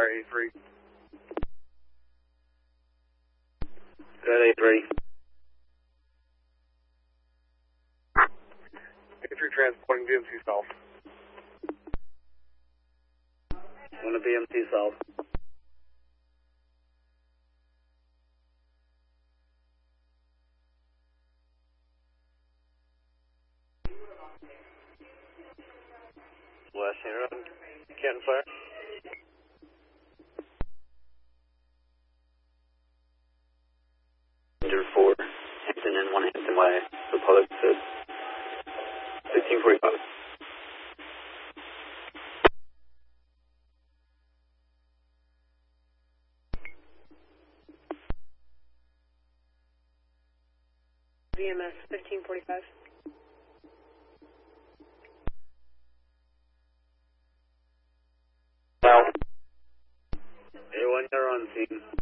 A3. Good, A3. A3 transporting BMC South. Going to BMC South. West Hand Road, Canton Fire. Under 4, Hampton and 1 Hampton Way, Republic to 1545. VMS 1545. Now, A1, you're on scene.